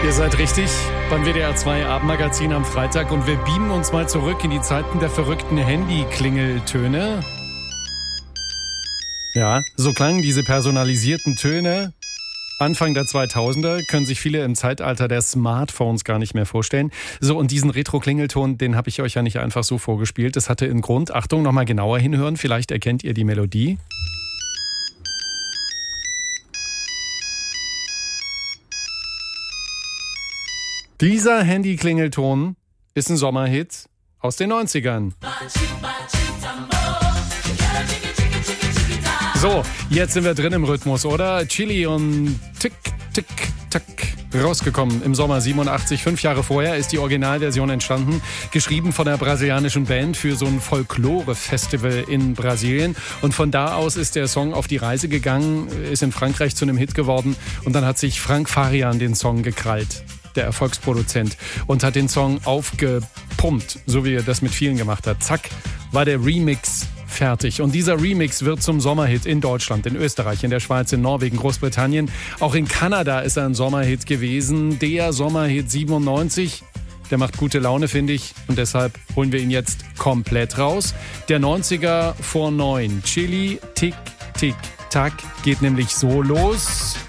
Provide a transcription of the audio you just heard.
Ihr seid richtig beim WDR 2 Abendmagazin am Freitag und wir beamen uns mal zurück in die Zeiten der verrückten Handy-Klingeltöne. Ja, so klangen diese personalisierten Töne Anfang der 2000er, können sich viele im Zeitalter der Smartphones gar nicht mehr vorstellen. So, und diesen Retro-Klingelton, den habe ich euch ja nicht einfach so vorgespielt. Das hatte einen Grund. Achtung, nochmal genauer hinhören, vielleicht erkennt ihr die Melodie. Dieser Handy-Klingelton ist ein Sommerhit aus den 90ern. So, jetzt sind wir drin im Rhythmus, oder? Chili und Tick, Tick, Tack. Rausgekommen im Sommer 87. 5 Jahre vorher ist die Originalversion entstanden. Geschrieben von der brasilianischen Band für so ein Folklore-Festival in Brasilien. Und von da aus ist der Song auf die Reise gegangen, ist in Frankreich zu einem Hit geworden. Und dann hat sich Frank Farian den Song gekrallt, der Erfolgsproduzent, und hat den Song aufgepumpt, so wie er das mit vielen gemacht hat. Zack, war der Remix fertig. Und dieser Remix wird zum Sommerhit in Deutschland, in Österreich, in der Schweiz, in Norwegen, Großbritannien. Auch in Kanada ist er ein Sommerhit gewesen. Der Sommerhit 97. Der macht gute Laune, finde ich. Und deshalb holen wir ihn jetzt komplett raus. Der 90er vor 9. Chili, Tick, Tick, Tack geht nämlich so los.